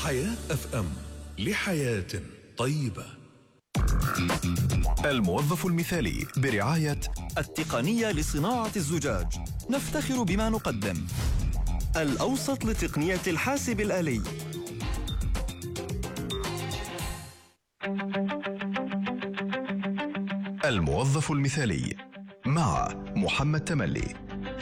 حياة اف ام، لحياة طيبة. الموظف المثالي برعاية التقنية لصناعة الزجاج، نفتخر بما نقدم. الأوسط لتقنية الحاسب الآلي. الموظف المثالي مع محمد تملي.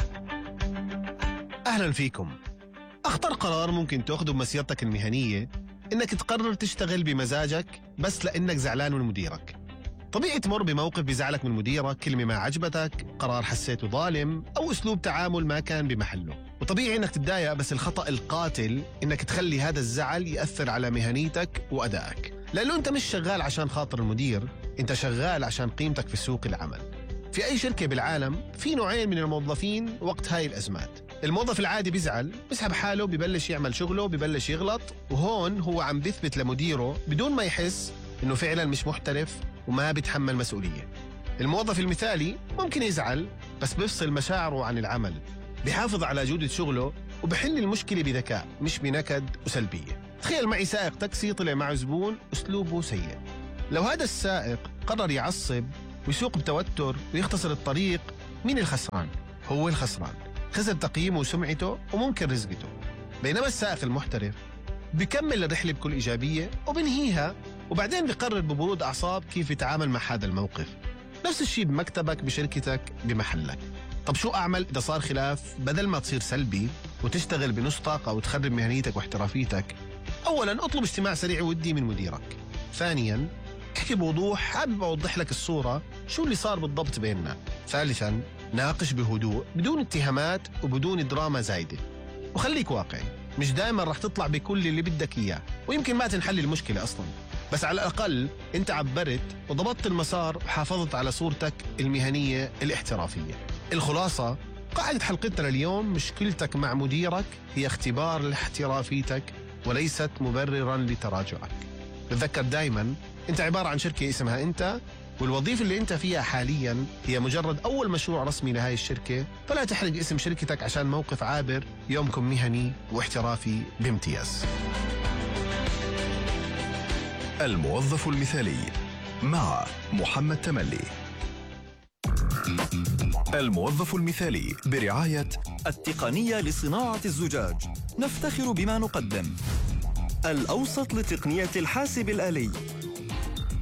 أهلا فيكم. أخطر قرار ممكن تأخذه بمسيرتك المهنية إنك تقرر تشتغل بمزاجك بس لأنك زعلان من مديرك. طبيعي تمر بموقف بيزعلك من مديرك، كلمة ما عجبتك، قرار حسيته ظالم، أو أسلوب تعامل ما كان بمحله. وطبيعي إنك تتضايق، بس الخطأ القاتل إنك تخلي هذا الزعل يأثر على مهنيتك وأدائك، لأنه أنت مش شغال عشان خاطر المدير، أنت شغال عشان قيمتك في سوق العمل. في أي شركة بالعالم في نوعين من الموظفين وقت هاي الأزمات. الموظف العادي بيزعل، بيسحب حاله، ببلش يعمل شغله، ببلش يغلط، وهون هو عم بيثبت لمديره بدون ما يحس إنه فعلا مش محترف وما بيتحمل مسؤولية. الموظف المثالي ممكن يزعل بس بيفصل مشاعره عن العمل، بيحافظ على جودة شغله وبحل المشكلة بذكاء مش بنكد وسلبية. تخيل معي سائق تاكسي طلع معه زبون أسلوبه سيء. لو هذا السائق قرر يعصب ويسوق بتوتر ويختصر الطريق، مين الخسران؟ هو الخسران، خسر تقييمه وسمعته وممكن رزقته. بينما السائق المحترف بيكمل الرحلة بكل إيجابية وبنهيها، وبعدين بيقرر ببرود أعصاب كيف يتعامل مع هذا الموقف. نفس الشيء بمكتبك، بشركتك، بمحلك. طب شو أعمل إذا صار خلاف؟ بدل ما تصير سلبي وتشتغل بنص طاقة وتخرب مهنيتك واحترافيتك، أولاً اطلب اجتماع سريع ودي من مديرك. ثانياً احكي بوضوح، حابب أوضح لك الصورة شو اللي صار بالضبط بيننا. ثالثاً ناقش بهدوء بدون اتهامات وبدون دراما زايدة. وخليك واقعي، مش دائما رح تطلع بكل اللي بدك إياه، ويمكن ما تنحل المشكلة أصلا، بس على الأقل أنت عبرت وضبطت المسار وحافظت على صورتك المهنية الاحترافية. الخلاصة، قاعدة حلقتنا اليوم، مشكلتك مع مديرك هي اختبار لاحترافيتك وليست مبررا لتراجعك. تذكر دائما أنت عبارة عن شركة اسمها أنت، والوظيفة اللي أنت فيها حاليا هي مجرد أول مشروع رسمي لهاي الشركة، فلا تحرق اسم شركتك عشان موقف عابر. يومكم مهني واحترافي بامتياز. الموظف المثالي مع محمد تملي. الموظف المثالي برعاية التقنية لصناعة الزجاج، نفتخر بما نقدم. الأوسط لتقنية الحاسب الآلي.